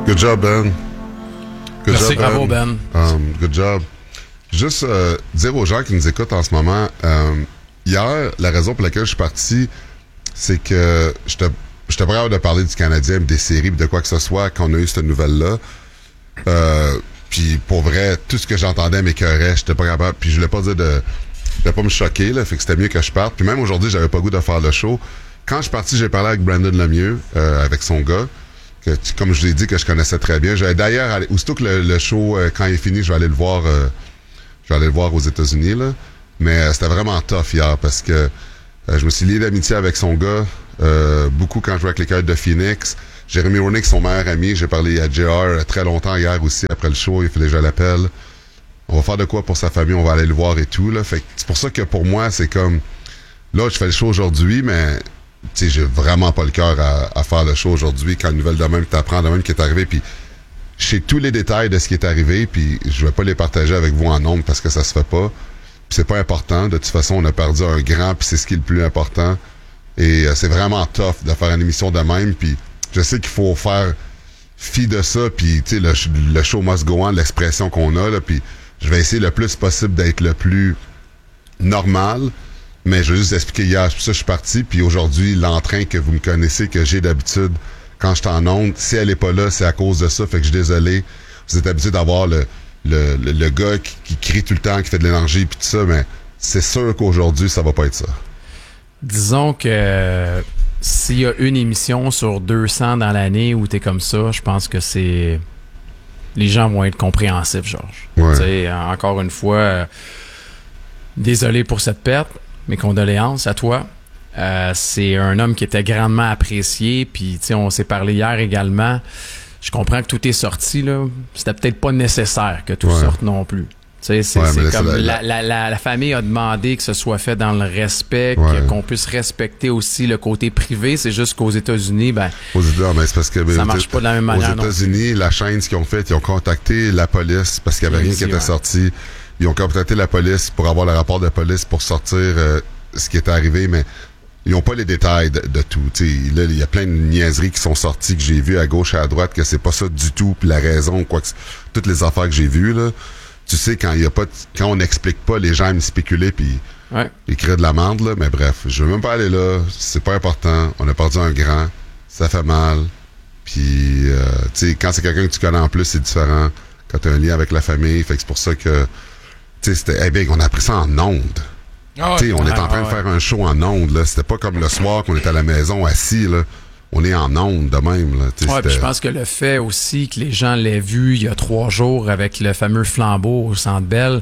Good job, Ben. Good Merci, job, bravo, Ben. Good job. Juste dire aux gens qui nous écoutent en ce moment, hier, la raison pour laquelle je suis parti, c'est que j'étais pas capable de parler du Canadien, des séries, de quoi que ce soit, quand on a eu cette nouvelle-là. Puis pour vrai, tout ce que j'entendais m'écœurait, j'étais pas capable. Puis je voulais pas dire je voulais pas me choquer, là, fait que c'était mieux que je parte. Puis même aujourd'hui, j'avais pas goût de faire le show. Quand je suis parti, j'ai parlé avec Brandon Lemieux, avec son gars, que, comme je l'ai dit, que je connaissais très bien. J'allais d'ailleurs, aussitôt que le show, quand il est fini, je vais aller le voir aux États-Unis, là. Mais c'était vraiment tough hier parce que je me suis lié d'amitié avec son gars, beaucoup quand je jouais avec les Coyotes de Phoenix. Jeremy Roenick, son meilleur ami, j'ai parlé à JR très longtemps hier aussi, après le show, il fallait que je l'appelle. On va faire de quoi pour sa famille, on va aller le voir et tout, là. Fait que c'est pour ça que pour moi, c'est comme, là, je fais le show aujourd'hui, mais tu sais, j'ai vraiment pas le cœur à faire le show aujourd'hui quand une nouvelle de même, t'apprends de même qui est arrivé, puis je sais tous les détails de ce qui est arrivé, puis je vais pas les partager avec vous en nombre parce que ça se fait pas, puis c'est pas important. De toute façon, on a perdu un grand, puis c'est ce qui est le plus important, et c'est vraiment tough de faire une émission de même, puis je sais qu'il faut faire fi de ça, puis tu sais, le show must go on, l'expression qu'on a, là, puis je vais essayer le plus possible d'être le plus normal. Mais je vais juste expliquer hier, c'est pour ça que je suis parti, puis aujourd'hui, l'entrain que vous me connaissez, que j'ai d'habitude, quand je suis en onde, si elle est pas là, c'est à cause de ça, fait que je suis désolé. Vous êtes habitué d'avoir le gars qui crie tout le temps, qui fait de l'énergie, puis tout ça, mais c'est sûr qu'aujourd'hui, ça va pas être ça. Disons que s'il y a une émission sur 200 dans l'année où t'es comme ça, je pense que c'est... Les gens vont être compréhensifs, Georges. Ouais. Tu sais, encore une fois, désolé pour cette perte. Mes condoléances à toi. C'est un homme qui était grandement apprécié. Puis, tu sais, on s'est parlé hier également. Je comprends que tout est sorti, là. C'était peut-être pas nécessaire que tout sorte non plus. Tu sais, c'est comme la famille a demandé que ce soit fait dans le respect, qu'on puisse respecter aussi le côté privé. C'est juste qu'aux États-Unis, ben, c'est parce que ça marche pas de la même manière. Aux États-Unis, la chaîne, ce qu'ils ont fait, ils ont contacté la police parce qu'il y avait rien qui était sorti. Ils ont contacté la police pour avoir le rapport de police pour sortir ce qui était arrivé, mais ils n'ont pas les détails de tout. Là, il y a plein de niaiseries qui sont sorties que j'ai vues à gauche et à droite que c'est pas ça du tout, puis la raison, quoi que toutes les affaires que j'ai vues, là, tu sais, quand on n'explique pas, les gens aiment spéculer puis ils créent de la merde, là, mais bref, je veux même pas aller là, c'est pas important, on a perdu un grand, ça fait mal, puis tu sais, quand c'est quelqu'un que tu connais en plus, c'est différent, quand tu as un lien avec la famille, fait que c'est pour ça que tu sais, on a appris ça en ondes. On est en train de faire un show en ondes, là. C'était pas comme le soir qu'on était à la maison assis, là. On est en ondes de même, là. Puis je pense que le fait aussi que les gens l'aient vu il y a 3 jours avec le fameux flambeau au Centre Bell,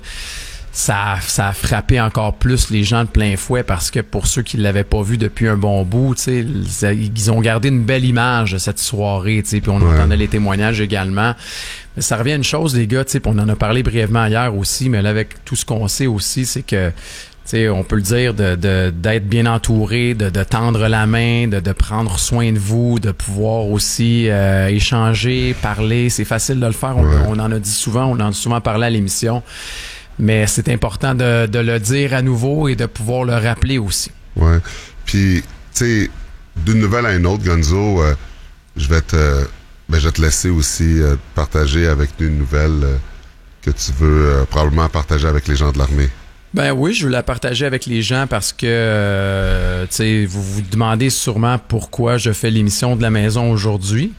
ça a frappé encore plus les gens de plein fouet parce que pour ceux qui l'avaient pas vu depuis un bon bout, tu sais, ils ont gardé une belle image de cette soirée, tu sais, puis on entendait les témoignages également. Mais ça revient à une chose, les gars, tu sais, on en a parlé brièvement hier aussi, mais là, avec tout ce qu'on sait aussi, c'est que, tu sais, on peut le dire, d'être bien entouré, de tendre la main, de prendre soin de vous, de pouvoir aussi échanger, parler. C'est facile de le faire, on en a dit souvent, on en a souvent parlé à l'émission. Mais c'est important de le dire à nouveau et de pouvoir le rappeler aussi. Ouais. Puis, tu sais, d'une nouvelle à une autre, Gonzo, je vais te laisser aussi partager avec nous une nouvelle que tu veux probablement partager avec les gens de l'armée. Ben oui, je veux la partager avec les gens parce que, tu sais, vous vous demandez sûrement pourquoi je fais l'émission de la maison aujourd'hui.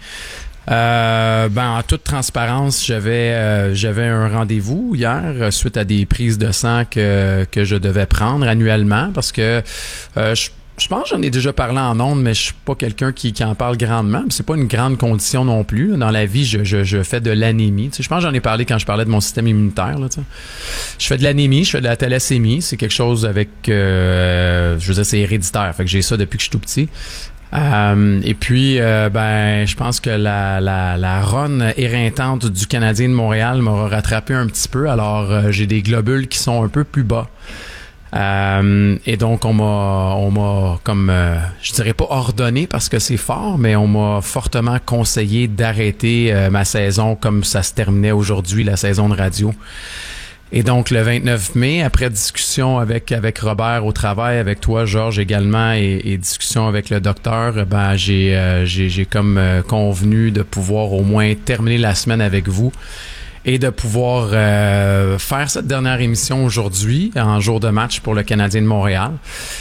En toute transparence, j'avais un rendez-vous hier suite à des prises de sang que je devais prendre annuellement parce que je pense que j'en ai déjà parlé en ondes, mais je suis pas quelqu'un qui en parle grandement. C'est pas une grande condition non plus. Dans la vie, je fais de l'anémie. Tu sais, je pense que j'en ai parlé quand je parlais de mon système immunitaire. Là, tu sais. Je fais de l'anémie, je fais de la thalassémie. C'est quelque chose avec, je veux dire, c'est héréditaire. Fait que j'ai ça depuis que je suis tout petit. Et puis, je pense que la run éreintante du Canadien de Montréal m'aura rattrapé un petit peu. Alors, j'ai des globules qui sont un peu plus bas. Et donc, on m'a comme, je dirais pas ordonné parce que c'est fort, mais on m'a fortement conseillé d'arrêter ma saison comme ça se terminait aujourd'hui, la saison de radio. Et donc, le 29 mai, après discussion avec Robert au travail, avec toi, Georges, également, et discussion avec le docteur, ben, j'ai comme convenu de pouvoir au moins terminer la semaine avec vous et de pouvoir faire cette dernière émission aujourd'hui, en jour de match pour le Canadien de Montréal.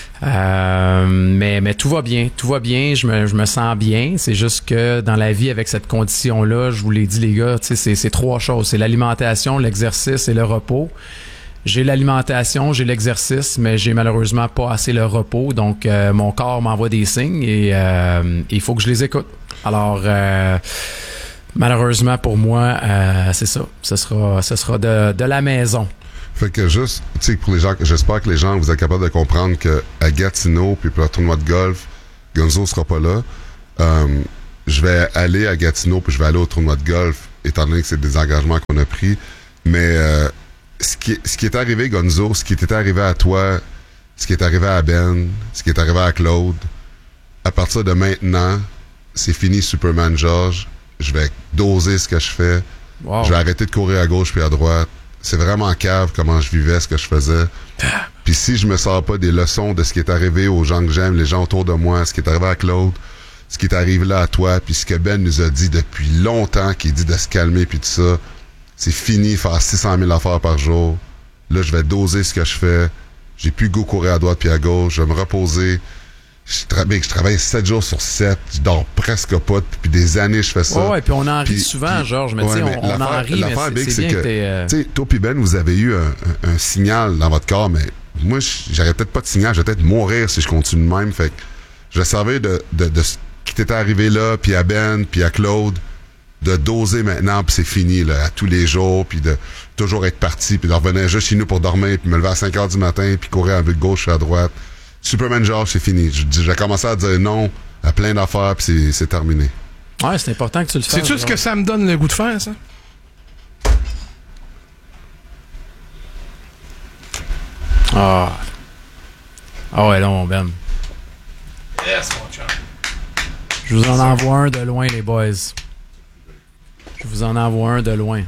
Mais tout va bien, je me sens bien. C'est juste que dans la vie, avec cette condition-là, je vous l'ai dit les gars, c'est 3 choses. C'est l'alimentation, l'exercice et le repos. J'ai l'alimentation, j'ai l'exercice, mais j'ai malheureusement pas assez le repos. Donc mon corps m'envoie des signes et il faut que je les écoute. Alors malheureusement pour moi, c'est ça. Ce sera de la maison. Fait que juste, tu sais, pour les gens, j'espère que les gens, vous êtes capables de comprendre que à Gatineau, puis pour le tournoi de golf, Gonzo sera pas là. Je vais aller à Gatineau, puis je vais aller au tournoi de golf, étant donné que c'est des engagements qu'on a pris. Mais ce qui est arrivé, Gonzo, ce qui était arrivé à toi, ce qui est arrivé à Ben, ce qui est arrivé à Claude, à partir de maintenant, c'est fini Superman George. Je vais doser ce que je fais. Wow. Je vais arrêter de courir à gauche puis à droite. C'est vraiment cave comment je vivais, ce que je faisais. Puis si je me sors pas des leçons de ce qui est arrivé aux gens que j'aime, les gens autour de moi, ce qui est arrivé à Claude, ce qui est arrivé là à toi, puis ce que Ben nous a dit depuis longtemps, qui dit de se calmer puis tout ça, c'est fini, faire 600 000 affaires par jour. Là, je vais doser ce que je fais. J'ai plus goût courir à droite puis à gauche. Je vais me reposer. Je travaille 7 jours sur 7. Je dors presque pas. Depuis des années, je fais ça. Ouais, puis on en rit souvent, Georges. Mais tu sais, on en rit, mais c'est bien que tu sais, toi puis Ben, vous avez eu un signal dans votre corps, mais moi, j'aurais peut-être pas de signal. Je vais peut-être mourir si je continue de même. Fait que je savais de ce qui t'était arrivé là, puis à Ben, puis à Claude, de doser maintenant, puis c'est fini, là, à tous les jours, puis de toujours être parti, puis de revenir juste chez nous pour dormir, puis me lever à 5 heures du matin, puis courir à gauche et à droite. Superman George, c'est fini. J'ai commencé à dire non à plein d'affaires, puis c'est terminé. Ouais, c'est important que tu le fasses. Sais-tu ce que ça me donne le goût de faire, ça? Ah ouais, non, Ben. Yes, mon chum. Je vous en envoie un de loin, les boys. Je vous en envoie un de loin.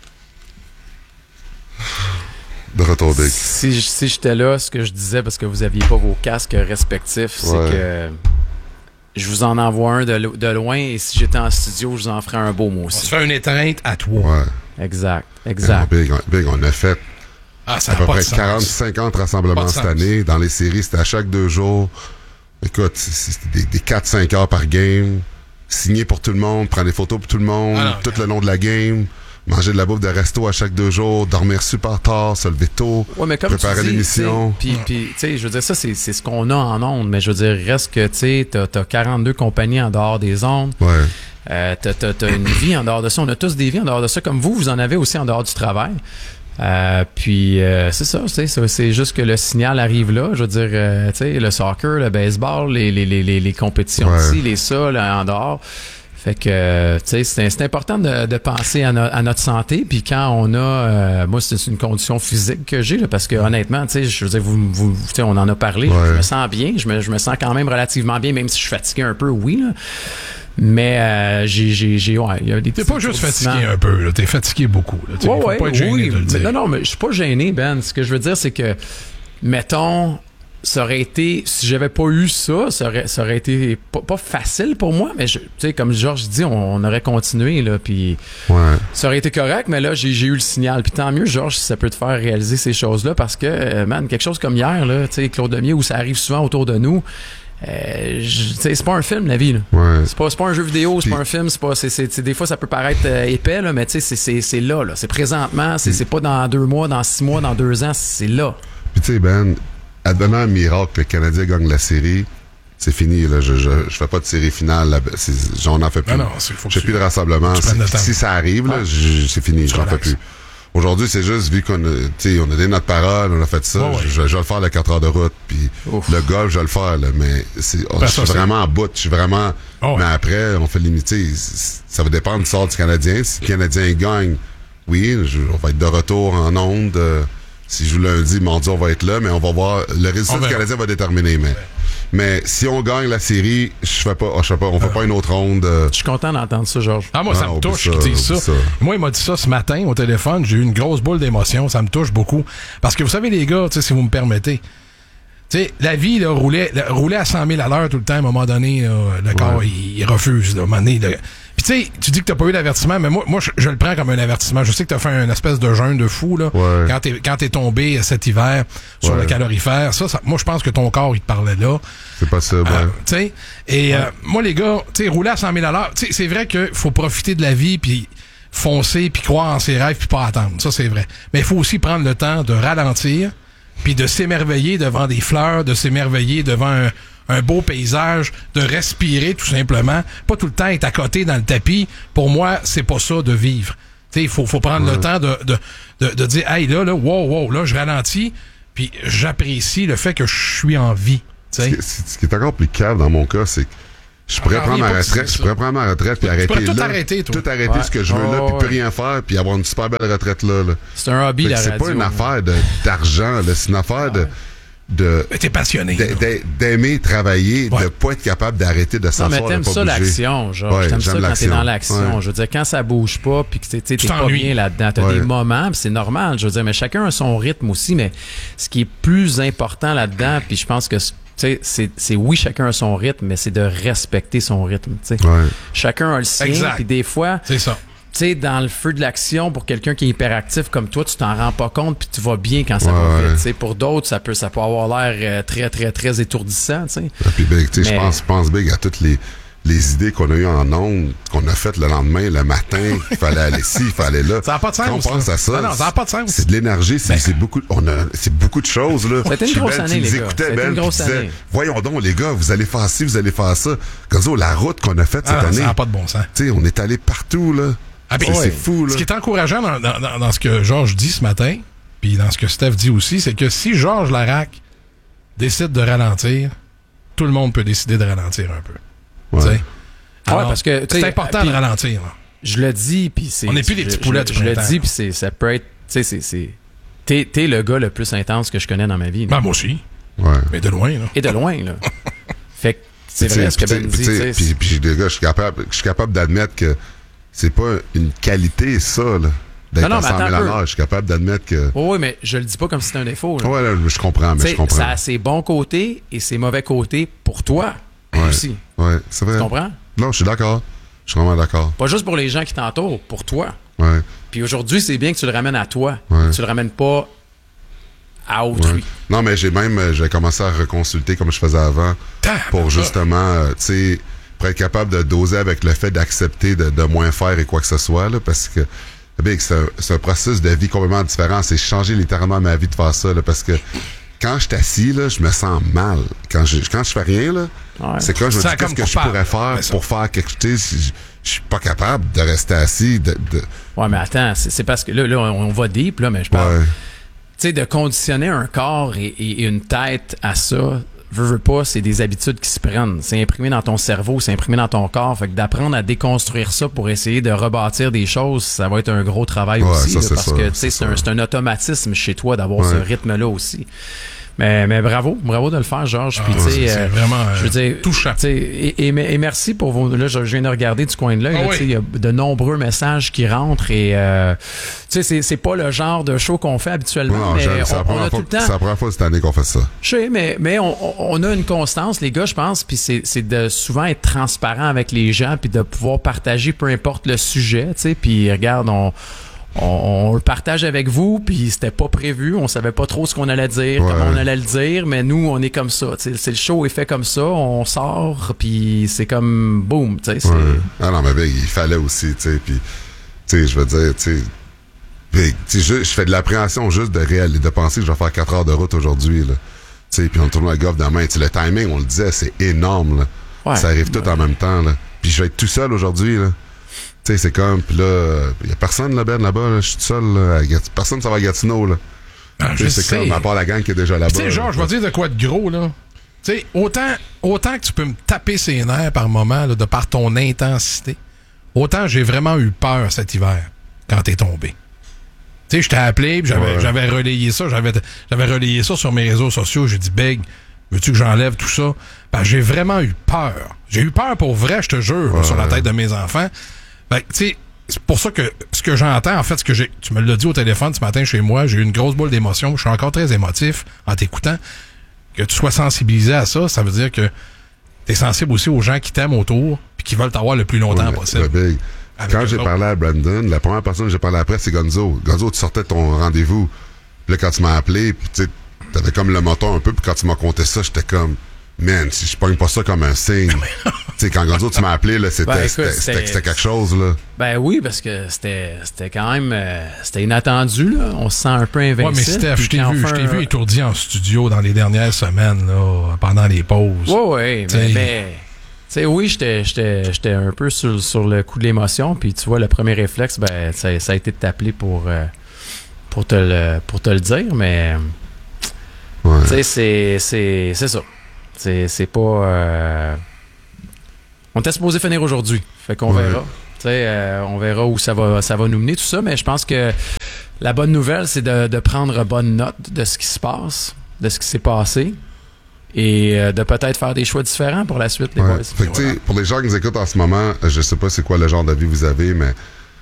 De retour Big. Si j'étais là, ce que je disais, parce que vous aviez pas vos casques respectifs, c'est que je vous en envoie un de loin, et si j'étais en studio, je vous en ferais un beau mot aussi. On se fait une étreinte à toi. Ouais. Exact. Big, on a fait à peu près 40-50 rassemblements cette année. Dans les séries, c'était à chaque 2 jours. Écoute, c'était des 4-5 heures par game. Signer pour tout le monde, prendre des photos pour tout le monde, tout le long de la game. Manger de la bouffe de resto à chaque 2 jours, dormir super tard, se lever tôt, préparer l'émission. Puis tu sais, je veux dire, ça, c'est ce qu'on a en ondes, mais je veux dire, reste que, tu sais, t'as 42 compagnies en dehors des ondes. Ouais. T'as une vie en dehors de ça. On a tous des vies en dehors de ça, comme vous en avez aussi en dehors du travail. C'est ça, c'est juste que le signal arrive là. Je veux dire, tu sais, le soccer, le baseball, les compétitions ici, les ça, là, en dehors. Fait que, tu sais, c'est important de penser à notre santé. Puis quand on a, moi, c'est une condition physique que j'ai, là, parce que honnêtement, tu sais, je veux dire, vous tu sais, on en a parlé. Je me sens bien, je me sens quand même relativement bien, même si je suis fatigué un peu, oui, là. Mais il y a des T'es pas juste fatigué un peu, là. T'es fatigué beaucoup, là. Faut pas être gêné de le dire. Non, mais je suis pas gêné, Ben. Ce que je veux dire, c'est que, mettons, ça aurait été, si j'avais pas eu ça aurait été pas facile pour moi, mais tu sais, comme Georges dit, on aurait continué, là, puis ça aurait été correct, mais là, j'ai eu le signal. Puis tant mieux, Georges, si ça peut te faire réaliser ces choses-là, parce que, man, quelque chose comme hier, là, tu sais, Claude Lemieux, où ça arrive souvent autour de nous, c'est pas un film, la vie, là. C'est pas un jeu vidéo, c'est pas un film, des fois ça peut paraître épais, là, mais tu sais, c'est là, c'est présentement, c'est pas dans 2 mois, dans 6 mois, dans 2 ans, c'est là. Puis tu sais, Ben, advenant un miracle que le Canadien gagne la série, c'est fini, là. Je fais pas de série finale, là. J'en en fais plus. Je fais plus de rassemblement. Si ça arrive, là, c'est fini, j'en fais plus. Aujourd'hui, c'est juste, vu qu'on a donné notre parole, on a fait ça, je vais le faire, les 4 heures de route, puis le golf, je vais le faire, là, mais je suis vraiment en bout, je suis vraiment, mais après, on fait limiter, ça va dépendre du sort du Canadien. Si le Canadien gagne, oui, on va être de retour en onde, si je joue lundi, mardi, on va être là, mais on va voir, le résultat du Canadien va déterminer, Mais si on gagne la série, on fait pas une autre ronde. Je suis content d'entendre ça, Georges. Ah, moi, ça me touche qu'il dise ça. Moi, il m'a dit ça ce matin au téléphone. J'ai eu une grosse boule d'émotion. Ça me touche beaucoup. Parce que vous savez, les gars, si vous me permettez, la vie là, roulait à 100 000 à l'heure tout le temps. À un moment donné, le corps, il refuse. Là, à un moment donné, puis tu sais, tu dis que t'as pas eu d'avertissement, mais moi je le prends comme un avertissement. Je sais que t'as fait une espèce de jeûne de fou là, quand t'es tombé cet hiver sur le calorifère. Ça, moi je pense que ton corps il te parlait là. C'est possible. Tu sais, et moi les gars, tu sais, rouler à 100 000 à l'heure, tu sais, c'est vrai que faut profiter de la vie puis foncer puis croire en ses rêves puis pas attendre. Ça c'est vrai. Mais il faut aussi prendre le temps de ralentir puis de s'émerveiller devant des fleurs, de s'émerveiller devant un beau paysage, de respirer tout simplement, pas tout le temps être à côté dans le tapis. Pour moi, c'est pas ça de vivre. Tu sais, il faut prendre le temps de dire, hey là, wow, là, je ralentis, puis j'apprécie le fait que je suis en vie. Ce qui est encore plus calme dans mon cas, c'est que je pourrais prendre ma retraite puis arrêter là. Tout arrêter ce que je veux là, puis plus rien faire, puis avoir une super belle retraite là. C'est un hobby, la radio. C'est pas une affaire d'argent, là, c'est une affaire t'es passionné. D'aimer travailler, de pas être capable d'arrêter de s'asseoir. Non, mais t'aimes ça l'action, genre. Ouais, t'aimes ça quand t'es dans l'action. Ouais. Je veux dire, quand ça bouge pas, puis que t'es pas bien là-dedans, t'as des moments, pis c'est normal. Je veux dire, mais chacun a son rythme aussi, mais ce qui est plus important là-dedans, puis je pense que c'est oui, chacun a son rythme, mais c'est de respecter son rythme. Chacun a le sien, puis des fois, c'est ça. Tu sais, dans le feu de l'action, pour quelqu'un qui est hyperactif comme toi, tu t'en rends pas compte puis tu vas bien quand ça va vite. T'sais, pour d'autres, ça peut avoir l'air très, très, très étourdissant. T'sais. Puis, je pense big à toutes les idées qu'on a eues en ondes, qu'on a faites le lendemain, le matin, il fallait aller ci, il fallait aller là. Ça n'a pas de sens. Quand on pense à ça, non, ça n'a pas de sens. C'est de l'énergie, c'est beaucoup de choses. Là. C'était une grosse année, les gars. C'était une grosse année. Voyons donc, les gars, vous allez faire ci, vous allez faire ça. Comme la route qu'on a faite cette année. Ça n'a pas de bon sens. T'sais, on est allé partout, là. C'est fou, là. Ce qui est encourageant dans ce que Georges dit ce matin, puis dans ce que Steph dit aussi, c'est que si Georges Laraque décide de ralentir, tout le monde peut décider de ralentir un peu. Ouais. Alors, parce que c'est important de ralentir. Là. Je le dis, puis c'est... On n'est plus des petits poulets du printemps. Je le dis, puis ça peut être... Tu sais, t'es le gars le plus intense que je connais dans ma vie. Ben, moi aussi. Ouais. Mais de loin, là. Et de loin, là. Fait que c'est vrai ce que Ben dit. Puis les gars, je suis capable d'admettre que c'est pas une qualité, ça, là. D'être à 100 000 à l'heure, je suis capable d'admettre que... Oui, mais je le dis pas comme si c'était un défaut. Là. Ouais, là, je comprends, mais je comprends. Ça a ses bons côtés et ses mauvais côtés pour toi aussi. Ouais, c'est vrai. Tu comprends? Non, je suis d'accord. Je suis vraiment d'accord. Pas juste pour les gens qui t'entourent, pour toi. Ouais. Puis aujourd'hui, c'est bien que tu le ramènes à toi. Ouais. Tu le ramènes pas à autrui. Ouais. Non, mais j'ai commencé à reconsulter comme je faisais avant pour justement, tu sais... pour être capable de doser avec le fait d'accepter de moins faire et quoi que ce soit, là, parce que c'est un processus de vie complètement différent. C'est changer littéralement ma vie de faire ça, là, parce que quand je suis assis, là, je me sens mal. Quand je fais rien, là, c'est quand je me dis qu'est-ce que je pourrais faire pour faire quelque chose. Je suis pas capable de rester assis. Ouais, mais attends, c'est parce que là on va deep, là, mais je parle. Tu sais, de conditionner un corps et une tête à ça. Veux pas, c'est des habitudes qui se prennent. C'est imprimé dans ton cerveau, c'est imprimé dans ton corps. Fait que d'apprendre à déconstruire ça pour essayer de rebâtir des choses, ça va être un gros travail aussi. Ça, là, parce que c'est un automatisme chez toi d'avoir ce rythme-là aussi. Mais bravo de le faire, Georges. Puis c'est vraiment je veux dire, touchant. Et merci pour vos. Là, je viens de regarder du coin de l'œil. Il y a de nombreux messages qui rentrent et c'est pas le genre de show qu'on fait habituellement. Non, mais on a tout le temps. C'est la première fois cette année qu'on fait ça. Je sais, mais on a une constance, les gars, je pense. Puis c'est de souvent être transparent avec les gens, puis de pouvoir partager peu importe le sujet. Tu sais, puis regarde, on le partage avec vous, puis c'était pas prévu, on savait pas trop ce qu'on allait dire, comment on allait le dire, mais nous, on est comme ça. C'est le show est fait comme ça, on sort, puis c'est comme boum, tu sais. Ah non, mais il fallait aussi, tu sais, puis tu sais, je veux dire, tu sais, je fais de l'appréhension juste de penser que je vais faire 4 heures de route aujourd'hui, là. Tu sais, puis on tourne le golf demain, tu sais, le timing, on le disait, c'est énorme, là. Ouais, ça arrive tout en même temps, là. Puis je vais être tout seul aujourd'hui, là. Tu sais, c'est comme, puis là, il y a personne là-bas, là, je suis tout seul, là, personne ne s'en va à Gatineau, là. Je c'est sais. comme, à part la gang qui est déjà là-bas. Tu sais, genre, je vais dire de quoi de gros, là. Tu sais, autant que tu peux me taper ses nerfs par moment, là, de par ton intensité, autant j'ai vraiment eu peur cet hiver, quand t'es tombé. Tu sais, je t'ai appelé, puis j'avais relayé ça, j'avais relayé ça sur mes réseaux sociaux, j'ai dit, Big, Veux-tu que j'enlève tout ça? Ben, j'ai vraiment eu peur. J'ai eu peur pour vrai, je te jure, là, sur la tête de mes enfants. Ben, tu sais, c'est pour ça que ce que j'entends, en fait, tu me l'as dit au téléphone ce matin chez moi, j'ai eu une grosse boule d'émotion. Je suis encore très émotif en t'écoutant. Que tu sois sensibilisé à ça, ça veut dire que t'es sensible aussi aux gens qui t'aiment autour puis qui veulent t'avoir le plus longtemps possible. Quand j'ai parlé à Brandon, la première personne que j'ai parlé après, c'est Gonzo. Gonzo, tu sortais de ton rendez-vous. Puis là, quand tu m'as appelé, puis tu sais, t'avais comme le moton un peu, puis quand tu m'as conté ça, j'étais comme, man, si je pogne pas ça comme un signe. Tu sais, quand Gonzo, tu m'as appelé, là, c'était quelque chose, là. Ben oui, parce que c'était quand même, c'était inattendu, là. On se sent un peu invincible. Ouais, mais Steph, je t'ai vu étourdi en studio dans les dernières semaines, là, pendant les pauses. Ouais, mais tu sais, oui, j'étais un peu sur le coup de l'émotion, puis tu vois, le premier réflexe, ben, ça a été de t'appeler pour te le dire, mais tu sais, c'est ça. C'est pas... On était supposé finir aujourd'hui, fait qu'on verra. Tu sais, on verra où ça va nous mener, tout ça, mais je pense que la bonne nouvelle, c'est de prendre bonne note de ce qui se passe, de ce qui s'est passé, et de peut-être faire des choix différents pour la suite, les boys. Fait que, pour les gens qui nous écoutent en ce moment, je sais pas c'est quoi le genre de vie vous avez, mais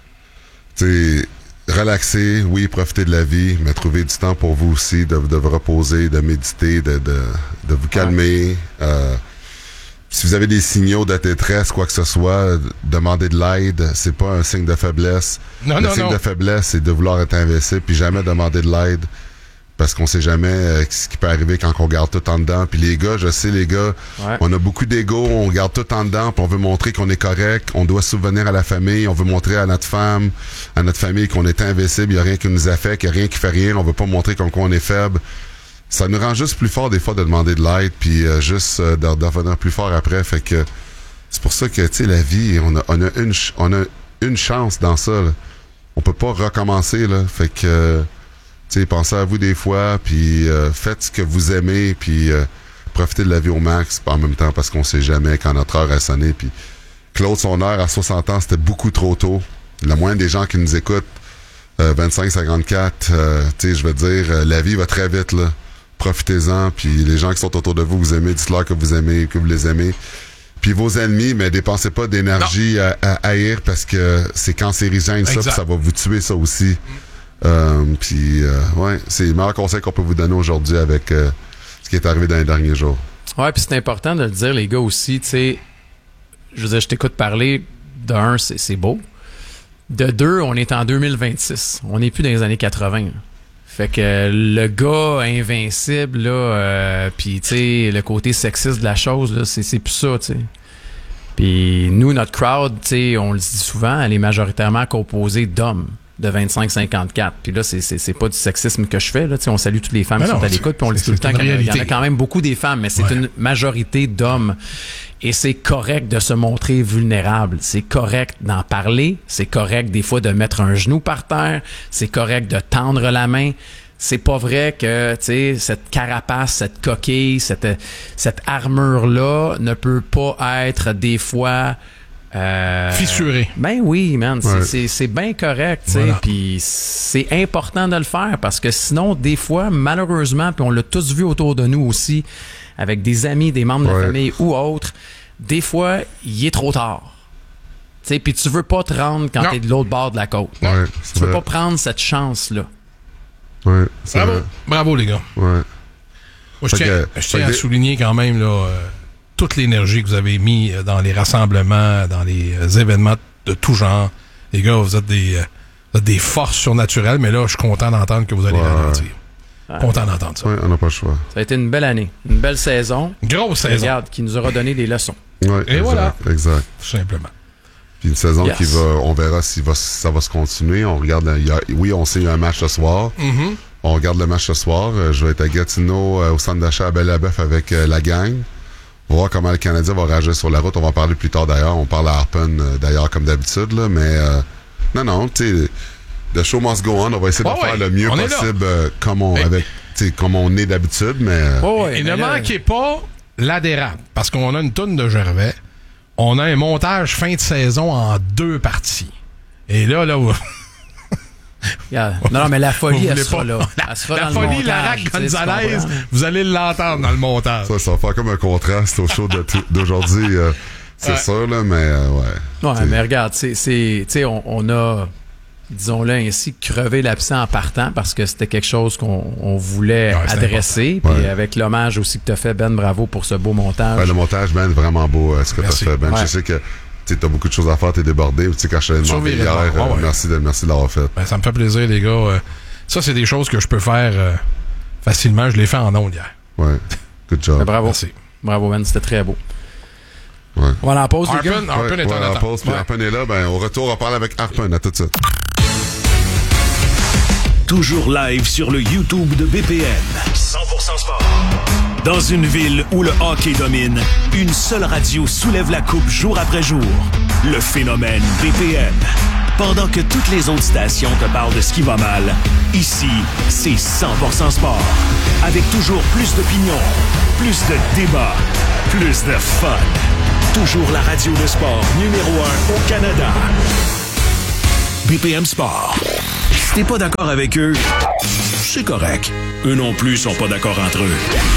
relaxer, oui, profiter de la vie, mais trouver du temps pour vous aussi, de vous reposer, de méditer, de vous calmer. Si vous avez des signaux de détresse, quoi que ce soit, demandez de l'aide. C'est pas un signe de faiblesse. Le signe de faiblesse, c'est de vouloir être invincible, puis jamais demander de l'aide. Parce qu'on sait jamais ce qui peut arriver quand on garde tout en dedans. Puis les gars, je sais, on a beaucoup d'ego, on garde tout en dedans, puis on veut montrer qu'on est correct, on doit se souvenir à la famille, on veut montrer à notre femme, à notre famille qu'on est invincible, il n'y a rien qui nous affecte, il n'y a rien qui fait rien, on veut pas montrer comme quoi on est faible. Ça nous rend juste plus fort des fois de demander de l'aide, puis juste de revenir plus fort après. Fait que c'est pour ça que, tu sais, la vie, on a une chance dans ça, là. On peut pas recommencer, là. Fait que... T'sais, pensez à vous des fois, puis faites ce que vous aimez, puis profitez de la vie au max en même temps, parce qu'on sait jamais quand notre heure a sonné. Puis Claude, son heure à 60 ans, c'était beaucoup trop tôt. La moyenne des gens qui nous écoutent, 25-54, je veux dire, la vie va très vite, là. Profitez-en, puis les gens qui sont autour de vous, vous aimez, dites-leur que vous aimez, que vous les aimez. Puis vos ennemis, mais dépensez pas d'énergie à haïr, parce que c'est cancérigène, ça, puis ça va vous tuer, ça aussi. C'est le meilleur conseil qu'on peut vous donner aujourd'hui avec ce qui est arrivé dans les derniers jours. Ouais, puis c'est important de le dire, les gars, aussi, tu sais, je veux dire, je t'écoute parler, de un, c'est beau. De deux, on est en 2026. On n'est plus dans les années 80. Fait que le gars invincible, là, puis tu sais, le côté sexiste de la chose, là, c'est plus ça, tu sais. Puis nous, notre crowd, tu sais, on le dit souvent, elle est majoritairement composée d'hommes de 25-54. Puis là, c'est pas du sexisme que je fais. Là. On salue toutes les femmes qui sont à l'écoute, puis on le dit tout le temps qu'il y en a quand même beaucoup des femmes, mais c'est une majorité d'hommes. Et c'est correct de se montrer vulnérable. C'est correct d'en parler. C'est correct des fois de mettre un genou par terre. C'est correct de tendre la main. C'est pas vrai que, tu sais, cette carapace, cette coquille, cette armure-là ne peut pas être des fois... fissuré. Ben oui, man, c'est bien correct, tu sais, puis c'est important de le faire parce que sinon, des fois, malheureusement, puis on l'a tous vu autour de nous aussi, avec des amis, des membres de la famille ou autres, des fois, il est trop tard. Tu sais, puis tu veux pas te rendre quand t'es de l'autre bord de la côte. Tu veux pas prendre cette chance-là. Bravo, les gars. Moi, je tiens à souligner quand même, là, toute l'énergie que vous avez mis dans les rassemblements, dans les événements de tout genre. Les gars, vous êtes des forces surnaturelles, mais là, je suis content d'entendre que vous allez ralentir. Content d'entendre ça. Oui, on n'a pas le choix. Ça a été une belle année, une belle saison. Grosse saison. Regarde, qui nous aura donné des leçons. Ouais, et voilà. Exact. Tout simplement. Puis une saison qui va, on verra si ça va se continuer. On regarde, on sait qu'il y a un match ce soir. Mm-hmm. On regarde le match ce soir. Je vais être à Gatineau, au centre d'achat à Belle-Abeuf avec la gang. On va voir comment le Canadien va réagir sur la route. On va en parler plus tard d'ailleurs. On parle à Harpen d'ailleurs comme d'habitude. Là, mais non, tu sais, the show must go on. On va essayer de faire le mieux possible comme on est d'habitude. Mais et ne manquez pas l'adhérent. Parce qu'on a une toune de Gervais. On a un montage fin de saison en 2 parties. Et là, Non, mais la folie, Vous elle voulez sera pas- là. La, Elle sera la dans le folie, montage, Larac tu sais, tu Gonzalez, comprends? vous allez l'entendre dans le montage. Ça va faire comme un contraste au show d'aujourd'hui. C'est Ouais. sûr, là, mais ouais. Ouais, T'sais. mais regarde, tu sais, on a, disons-le ainsi, crevé l'absent en partant parce que c'était quelque chose qu'on voulait Ouais, c'était adresser. Puis Ouais. avec l'hommage aussi que tu as fait, Ben, bravo pour ce beau montage. Ouais, le montage, Ben, vraiment beau, ce que tu as Merci. fait, Ben. Ouais. Je sais que tu as beaucoup de choses à faire, tu es débordé. Tu sais, quand je t'ai demandé Surveiller hier, le bord, ouais. merci de l'avoir fait. Ben, ça me fait plaisir, les gars. Ça, c'est des choses que je peux faire facilement. Je l'ai fait en ondes hier. Ouais. Good job. Mais bravo. Merci. Bravo, Ben, c'était très beau. Ouais. On va aller en pause, les gars. Harpen est en en attente. pause, puis Ouais. Harpen est là. Ben, au retour, on parle avec Harpen. À tout de suite. Toujours live sur le YouTube de BPM. 100% sport. Dans une ville où le hockey domine, une seule radio soulève la coupe jour après jour. Le phénomène BPM. Pendant que toutes les autres stations te parlent de ce qui va mal, ici, c'est 100% sport. Avec toujours plus d'opinions, plus de débats, plus de fun. Toujours la radio de sport numéro 1 au Canada. BPM Sport. Si t'es pas d'accord avec eux, c'est correct. Eux non plus sont pas d'accord entre eux.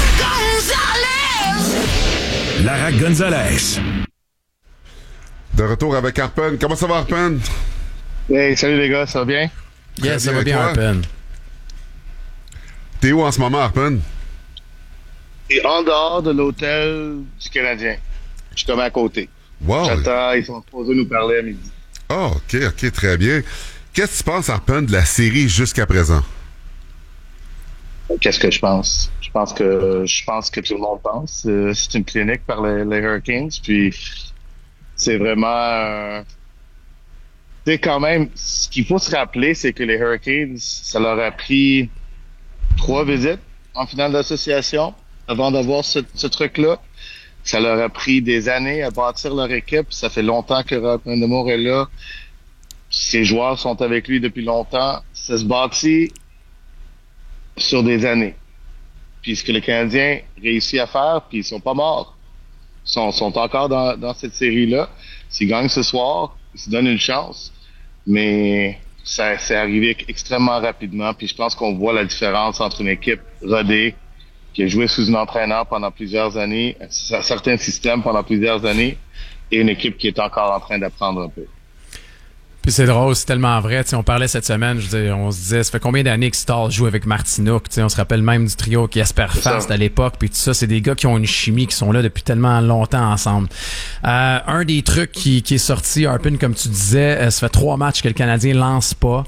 Larac Gonzalez. De retour avec Harpen. Comment ça va, Harpen? Hey, salut les gars, ça va bien? Yes, ça bien, va bien, toi? Harpen. T'es où en ce moment, Harpen? Et en dehors de l'hôtel du Canadien. Je suis comme à côté. Wow. J'attends, ils sont supposés nous parler à midi. Ah, OK, très bien. Qu'est-ce que tu penses, Harpen, de la série jusqu'à présent? Qu'est-ce que je pense? Je pense que tout le monde pense. C'est une clinique par les Hurricanes, puis c'est vraiment... Tu sais, quand même, ce qu'il faut se rappeler, c'est que les Hurricanes, ça leur a pris 3 visites en finale d'association avant d'avoir ce truc-là. Ça leur a pris des années à bâtir leur équipe. Ça fait longtemps que Rob Brind'Amour est là. Ses joueurs sont avec lui depuis longtemps. Ça se bâtit sur des années. Puis ce que les Canadiens réussissent à faire, puis ils sont pas morts. Ils sont encore dans cette série-là. S'ils gagnent ce soir, ils se donnent une chance. Mais ça c'est arrivé extrêmement rapidement. Puis je pense qu'on voit la différence entre une équipe rodée qui a joué sous un entraîneur pendant plusieurs années, un certain système pendant plusieurs années, et une équipe qui est encore en train d'apprendre un peu. Puis c'est drôle, c'est tellement vrai. Tu sais, on parlait cette semaine, je veux dire, on se disait, ça fait combien d'années que Stahl joue avec Martinook? Tu sais, on se rappelle même du trio Jasper Fast à l'époque, puis tout ça, c'est des gars qui ont une chimie, qui sont là depuis tellement longtemps ensemble. Un des trucs qui est sorti, Harpen, comme tu disais, ça fait 3 matchs que le Canadien lance pas.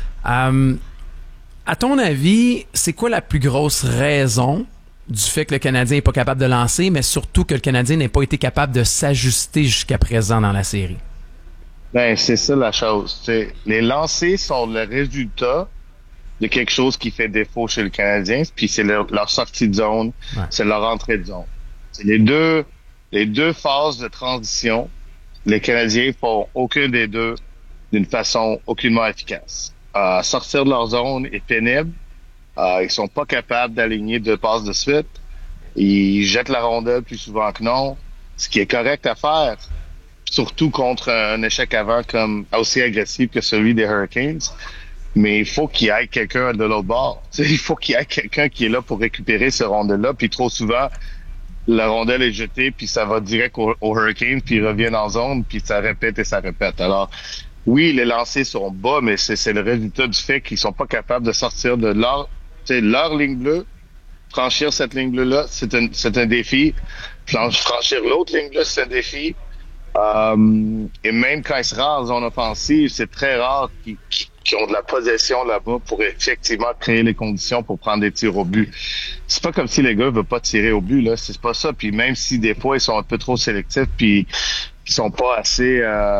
À ton avis, c'est quoi la plus grosse raison du fait que le Canadien n'est pas capable de lancer, mais surtout que le Canadien n'ait pas été capable de s'ajuster jusqu'à présent dans la série? Ben, c'est ça la chose. T'sais, les lancers sont le résultat de quelque chose qui fait défaut chez le Canadien, puis c'est leur sortie de zone, c'est leur entrée de zone. C'est les deux phases de transition. Les Canadiens font aucun des deux d'une façon aucunement efficace. Sortir de leur zone est pénible. Ils sont pas capables d'aligner 2 passes de suite. Ils jettent la rondelle plus souvent que non, ce qui est correct à faire, surtout contre un échec avant comme aussi agressif que celui des Hurricanes. Mais il faut qu'il y ait quelqu'un de l'autre bord. T'sais, il faut qu'il y ait quelqu'un qui est là pour récupérer ce rondelle-là. Puis trop souvent, la rondelle est jetée, puis ça va direct au Hurricanes, puis ils reviennent en zone, puis ça répète et ça répète. Alors, oui, les lancers sont bas, mais c'est le résultat du fait qu'ils sont pas capables de sortir de leur ligne bleue. Franchir cette ligne bleue-là, c'est un défi. Franchir l'autre ligne bleue, c'est un défi. Et même quand ils se rendent en zone offensive, c'est très rare qu'ils ont de la possession là-bas pour effectivement créer les conditions pour prendre des tirs au but. C'est pas comme si les gars veulent pas tirer au but, là. C'est pas ça. Puis même si des fois ils sont un peu trop sélectifs, puis ils sont pas assez,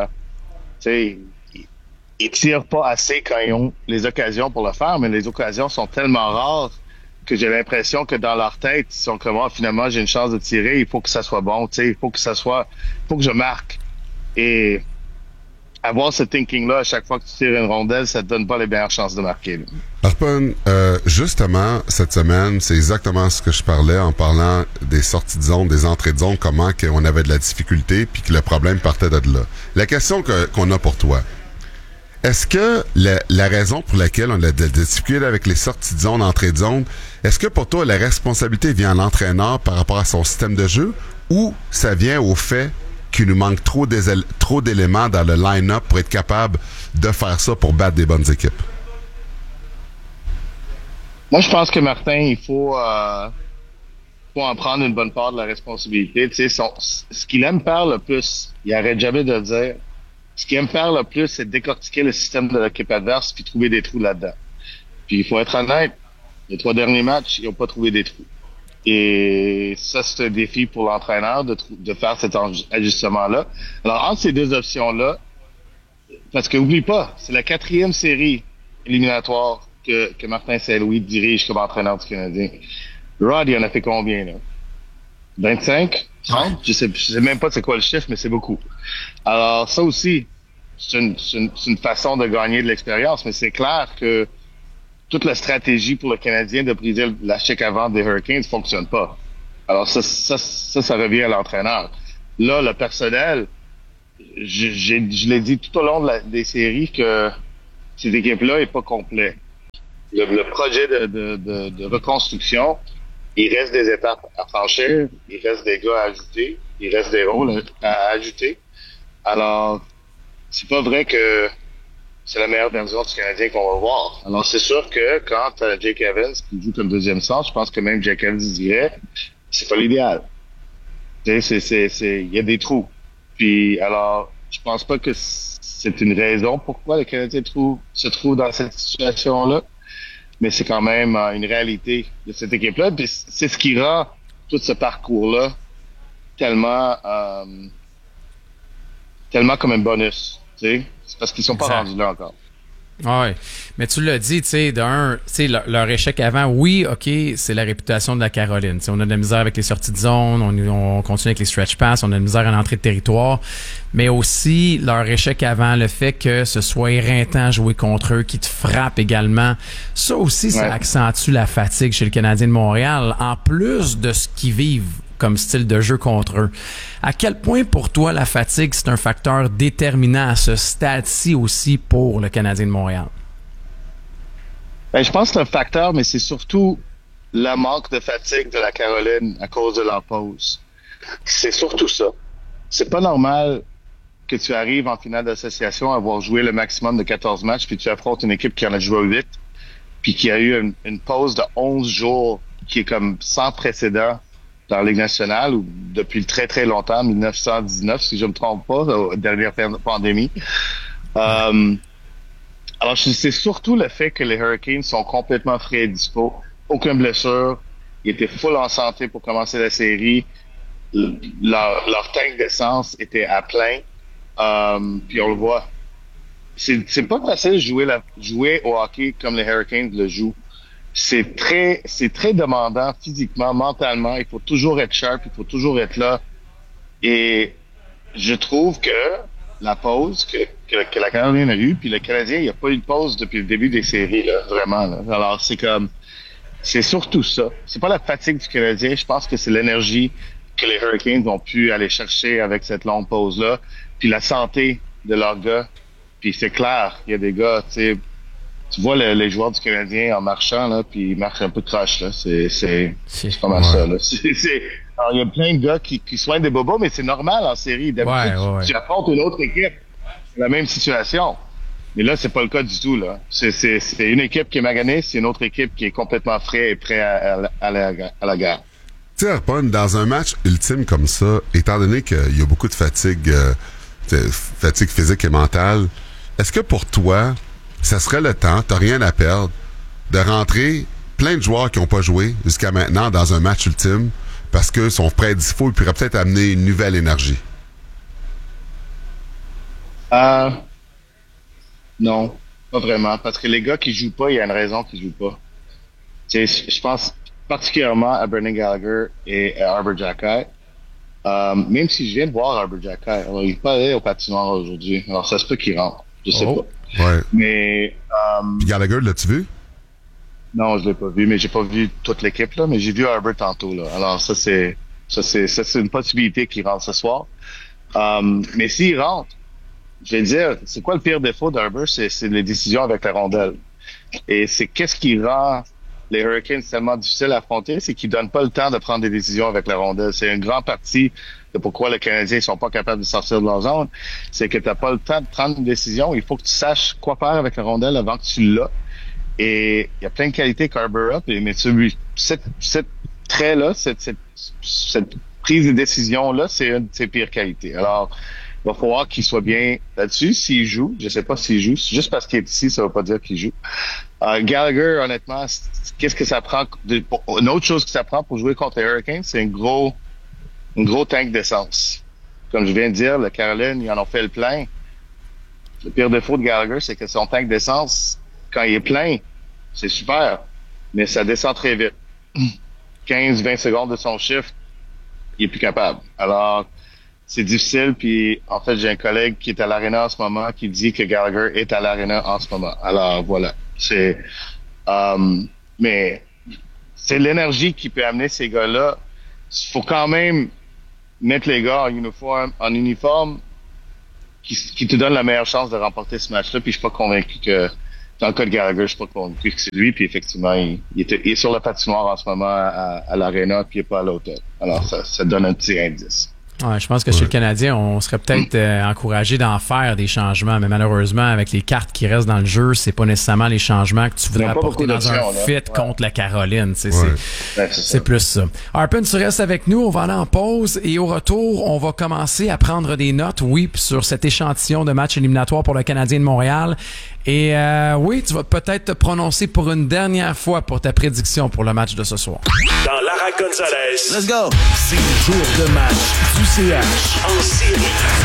ils tirent pas assez quand ils ont les occasions pour le faire, mais les occasions sont tellement rares que j'ai l'impression que dans leur tête, ils sont comme, finalement, j'ai une chance de tirer, il faut que ça soit bon, il faut que je marque. Et avoir ce thinking-là, à chaque fois que tu tires une rondelle, ça te donne pas les meilleures chances de marquer. Harpen, justement, cette semaine, c'est exactement ce que je parlais en parlant des sorties de zone, des entrées de zone, comment on avait de la difficulté, puis que le problème partait de là. La question qu'on a pour toi, Est-ce que la raison pour laquelle on a des difficultés avec les sorties de zone, entrées de zone, est-ce que pour toi, la responsabilité vient à l'entraîneur par rapport à son système de jeu ou ça vient au fait qu'il nous manque trop d'éléments dans le line-up pour être capable de faire ça pour battre des bonnes équipes? Moi, je pense que Martin, il faut en prendre une bonne part de la responsabilité. Tu sais, ce qu'il aime faire le plus, il arrête jamais de le dire, ce qu'il aime faire le plus, c'est de décortiquer le système de l'équipe adverse puis trouver des trous là-dedans. Puis il faut être honnête, les 3 derniers matchs, ils n'ont pas trouvé des trous. Et ça, c'est un défi pour l'entraîneur de faire cet ajustement-là. Alors, entre ces 2 options-là, parce que oublie pas, c'est la 4e série éliminatoire que Martin Saint-Louis dirige comme entraîneur du Canadien. Rod, il en a fait combien, là? 25? 30? Je sais même pas c'est quoi le chiffre, mais c'est beaucoup. Alors, ça aussi, c'est une façon de gagner de l'expérience, mais c'est clair que toute la stratégie pour le Canadien de briser la chèque avant des Hurricanes fonctionne pas. Alors, ça revient à l'entraîneur. Là, le personnel, je l'ai dit tout au long des séries que cette équipe-là est pas complète. Le projet de reconstruction, il reste des étapes à franchir, il reste des gars à ajouter, il reste des rôles à ajouter. Alors, c'est pas vrai que c'est la meilleure version du Canadien qu'on va voir. Alors, c'est sûr que quand t'as Jake Evans qui joue comme deuxième centre, je pense que même Jake Evans dirait, c'est pas l'idéal. Tu sais, il y a des trous. Puis, alors, je pense pas que c'est une raison pourquoi le Canadien se trouve dans cette situation-là. Mais c'est quand même une réalité de cette équipe-là. Puis c'est ce qui rend tout ce parcours-là tellement comme un bonus. Tu sais, c'est parce qu'ils sont pas rendus là encore. Oui, mais tu l'as dit, tu sais, leur échec avant, oui, OK, c'est la réputation de la Caroline. T'sais, on a de la misère avec les sorties de zone, on continue avec les stretch pass, on a de la misère à l'entrée de territoire, mais aussi leur échec avant, le fait que ce soit éreintant jouer contre eux, qui te frappent également, ça aussi, ça accentue la fatigue chez le Canadien de Montréal, en plus de ce qu'ils vivent comme style de jeu contre eux. À quel point pour toi la fatigue c'est un facteur déterminant à ce stade-ci aussi pour le Canadien de Montréal? Ben, je pense que c'est un facteur, mais c'est surtout le manque de fatigue de la Caroline à cause de leur pause. C'est surtout ça. C'est pas normal que tu arrives en finale d'association à avoir joué le maximum de 14 matchs puis tu affrontes une équipe qui en a joué 8 puis qui a eu une pause de 11 jours qui est comme sans précédent dans la Ligue nationale ou depuis très, très longtemps, 1919, si je me trompe pas, dernière pandémie. Alors, c'est surtout le fait que les Hurricanes sont complètement frais et dispo. Aucune blessure. Ils étaient full en santé pour commencer la série. Leur tank d'essence était à plein. Puis on le voit. C'est pas facile de jouer au hockey comme les Hurricanes le jouent. C'est très demandant physiquement, mentalement. Il faut toujours être sharp, il faut toujours être là. Et je trouve que la pause que la Caroline a eue, puis le Canadien, il n'y a pas eu de pause depuis le début des séries, là, vraiment. Là. Alors, c'est surtout ça. C'est pas la fatigue du Canadien. Je pense que c'est l'énergie que les Hurricanes ont pu aller chercher avec cette longue pause-là. Puis la santé de leurs gars. Puis c'est clair, il y a des gars, tu vois les joueurs du Canadien en marchant, là, puis ils marchent un peu de croche, là. C'est pas mal ça, là. Alors, il y a plein de gars qui soignent des bobos, mais c'est normal en série. D'habitude, tu affrontes une autre équipe. C'est la même situation. Mais là, c'est pas le cas du tout, là. C'est une équipe qui est maganée, c'est une autre équipe qui est complètement frais et prêt à la guerre. Tu sais, Arpon, dans un match ultime comme ça, étant donné qu'il y a beaucoup de fatigue physique et mentale, est-ce que pour toi, ça serait le temps, t'as rien à perdre, de rentrer plein de joueurs qui n'ont pas joué jusqu'à maintenant dans un match ultime parce qu'ils sont prêts à dispo et pourraient peut-être amener une nouvelle énergie? Non, pas vraiment. Parce que les gars qui jouent pas, il y a une raison qu'ils jouent pas. Tu sais, je pense particulièrement à Brendan Gallagher et à Arber Xhekaj. Même si je viens de voir Arber Xhekaj, alors il n'est pas allé au patinoire aujourd'hui. Alors ça se peut qu'il rentre. Je sais pas. Ouais. Mais puis Gallagher, l'as-tu vu? Non, je l'ai pas vu, mais j'ai pas vu toute l'équipe là, mais j'ai vu Arber tantôt là. Alors ça c'est une possibilité qu'il rentre ce soir. Mais s'il rentre, je vais dire, c'est quoi le pire défaut d'Arbor? C'est les décisions avec la rondelle. Et c'est qu'est-ce qui rend les Hurricanes tellement difficiles à affronter, c'est qu'ils donnent pas le temps de prendre des décisions avec la rondelle. C'est une grande partie de pourquoi les Canadiens sont pas capables de sortir de leur zone. C'est que t'as pas le temps de prendre une décision. Il faut que tu saches quoi faire avec la rondelle avant que tu l'as. Et il y a plein de qualités qu'Arbor a, mais cette trait-là, cette prise de décision-là, c'est une de ses pires qualités. Alors, il va falloir qu'il soit bien là-dessus. S'il joue, je sais pas s'il joue. Juste parce qu'il est ici, ça veut pas dire qu'il joue. Gallagher, honnêtement, qu'est-ce que ça prend? Une autre chose que ça prend pour jouer contre les Hurricanes, c'est un gros tank d'essence. Comme je viens de dire, le Caroline, ils en ont fait le plein. Le pire défaut de Gallagher, c'est que son tank d'essence, quand il est plein, c'est super, mais ça descend très vite. 15-20 secondes de son shift, il est plus capable. Alors, c'est difficile, puis en fait, j'ai un collègue qui est à l'aréna en ce moment qui dit que Gallagher est à l'aréna en ce moment. Alors, voilà. Mais c'est l'énergie qui peut amener ces gars-là. Il faut quand même mettre les gars en uniforme qui te donne la meilleure chance de remporter ce match-là, puis je suis pas convaincu que dans le cas de Gallagher, je suis pas convaincu que c'est lui, puis effectivement, il est sur la patinoire en ce moment à l'aréna, puis il est pas à l'hôtel. Alors, ça donne un petit indice. Ouais, je pense que chez le Canadien, on serait peut-être encouragé d'en faire des changements, mais malheureusement, avec les cartes qui restent dans le jeu, c'est pas nécessairement les changements que tu voudrais apporter dans un fit contre la Caroline. C'est plus ça. Harpin, tu restes avec nous, on va aller en pause et au retour, on va commencer à prendre des notes, sur cet échantillon de match éliminatoire pour le Canadien de Montréal. Et tu vas peut-être te prononcer pour une dernière fois pour ta prédiction pour le match de ce soir. Dans Lara Gonzalez, let's go! C'est le tour de match du CH en série.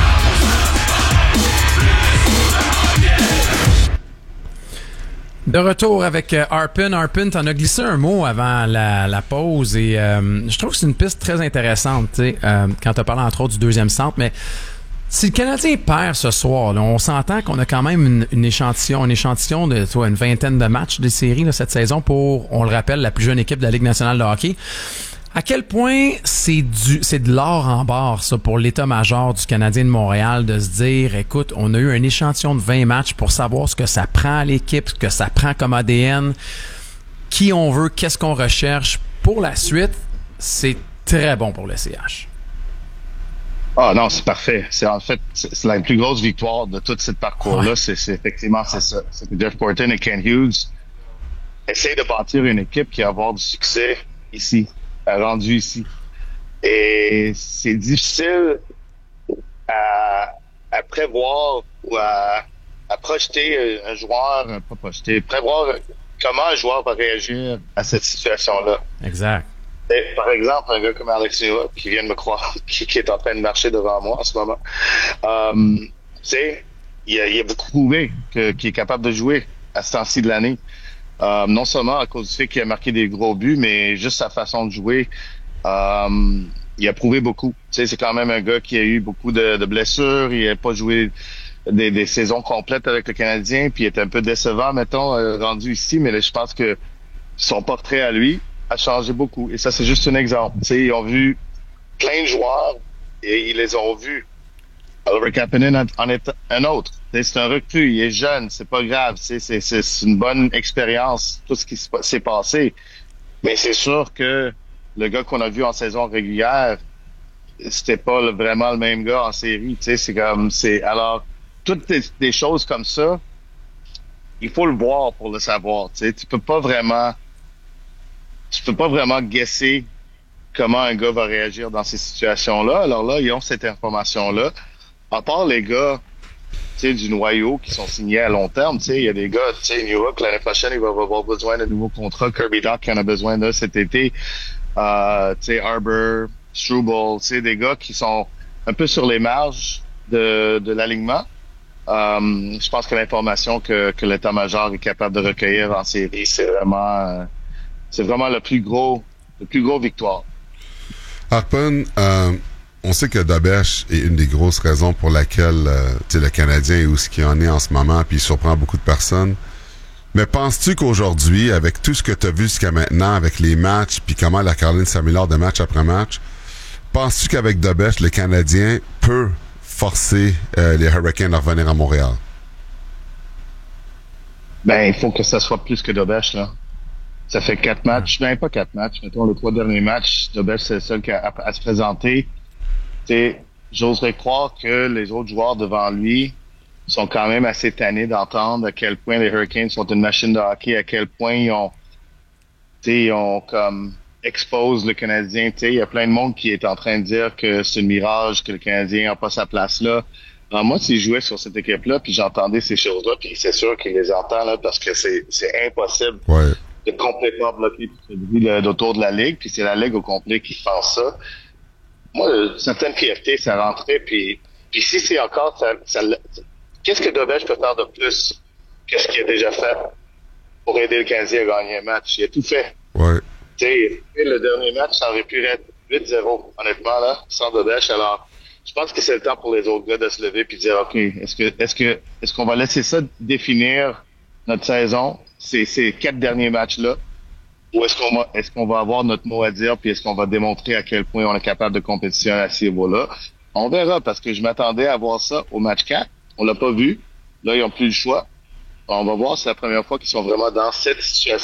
De retour avec Harpin. Harpin, t'en as glissé un mot avant la pause et je trouve que c'est une piste très intéressante, quand t'as parlé entre autres du deuxième centre, mais si le Canadien perd ce soir, là, on s'entend qu'on a quand même un échantillon de une vingtaine de matchs de séries là, cette saison pour, on le rappelle, la plus jeune équipe de la Ligue nationale de hockey. À quel point c'est de l'or en barre, ça, pour l'état-major du Canadien de Montréal, de se dire, écoute, on a eu un échantillon de 20 matchs pour savoir ce que ça prend à l'équipe, ce que ça prend comme ADN, qui on veut, qu'est-ce qu'on recherche. Pour la suite, c'est très bon pour le CH. Ah non, c'est parfait. C'est la plus grosse victoire de tout ce parcours-là. Ouais. C'est effectivement ça. C'est que Jeff Gorton et Ken Hughes essayent de bâtir une équipe qui va avoir du succès ici, rendu ici. Et c'est difficile à prévoir ou à projeter un joueur, prévoir comment un joueur va réagir à cette situation-là. Exact. Et, par exemple, un gars comme Alex Miller, qui vient de me croire, qui est en train de marcher devant moi en ce moment, il a beaucoup prouvé qu'il est capable de jouer à ce temps-ci de l'année. Non seulement à cause du fait qu'il a marqué des gros buts, mais juste sa façon de jouer. Il a prouvé beaucoup. Tu sais, c'est quand même un gars qui a eu beaucoup de blessures. Il n'a pas joué des saisons complètes avec le Canadien, puis il est un peu décevant, mettons, rendu ici. Mais là, je pense que son portrait à lui a changé beaucoup. Et ça, c'est juste un exemple. Tu sais, ils ont vu plein de joueurs et ils les ont vus. Oliver Kapanen en est un autre. C'est un recrue, il est jeune, c'est pas grave. C'est une bonne expérience, tout ce qui s'est passé. Mais c'est sûr que le gars qu'on a vu en saison régulière, c'était pas vraiment le même gars en série. Tu sais, alors, toutes des choses comme ça, il faut le voir pour le savoir. Tu sais, tu peux pas vraiment guesser comment un gars va réagir dans ces situations-là. Alors là, ils ont cette information-là. À part les gars, tu sais, du noyau qui sont signés à long terme, tu sais, il y a des gars, tu sais, New York, l'année prochaine, il va avoir besoin de nouveaux contrats. Kirby Dach qui en a besoin de cet été. Tu sais, Arbor, Struble, tu sais, des gars qui sont un peu sur les marges de l'alignement. Je pense que l'information que l'état-major est capable de recueillir en série, c'est vraiment la plus grosse victoire. Harpin, on sait que Dobèche est une des grosses raisons pour laquelle le Canadien est où ce qu'il en est en ce moment, puis il surprend beaucoup de personnes. Mais penses-tu qu'aujourd'hui, avec tout ce que tu as vu jusqu'à maintenant, avec les matchs, puis comment la Caroline s'améliore de match après match, penses-tu qu'avec Dobèche, le Canadien peut forcer les Hurricanes à revenir à Montréal? Ben, il faut que ça soit plus que Dobèche, là. Ça fait 4 matchs, ben pas 4 matchs, mettons les 3 derniers matchs, Dobèche c'est le seul à se présenter. T'sais, j'oserais croire que les autres joueurs devant lui sont quand même assez tannés d'entendre à quel point les Hurricanes sont une machine de hockey, à quel point ils ont comme expose le Canadien. Il y a plein de monde qui est en train de dire que c'est un mirage, que le Canadien n'a pas sa place là. Alors moi, si je jouais sur cette équipe-là, puis j'entendais ces choses-là, puis c'est sûr qu'il les entend là, parce que c'est impossible de complètement bloquer tout le bruit autour de la Ligue, puis c'est la Ligue au complet qui fait ça. Moi, une certaine fierté, ça rentrait, puis si c'est encore ça qu'est-ce que Dobèche peut faire de plus que ce qu'il a déjà fait pour aider le Canadien à gagner un match? Il a tout fait. Ouais. Tu sais, le dernier match, ça aurait pu être 8-0, honnêtement, là, sans Dobèche. Alors, je pense que c'est le temps pour les autres gars de se lever puis de dire, OK, est-ce qu'on va laisser ça définir notre saison, ces 4 derniers matchs-là? Ou est-ce qu'on va avoir notre mot à dire puis est-ce qu'on va démontrer à quel point on est capable de compétitionner à ce niveau-là? On verra, parce que je m'attendais à voir ça au match 4. On l'a pas vu. Là, ils ont plus le choix. On va voir, c'est la première fois qu'ils sont vraiment dans cette situation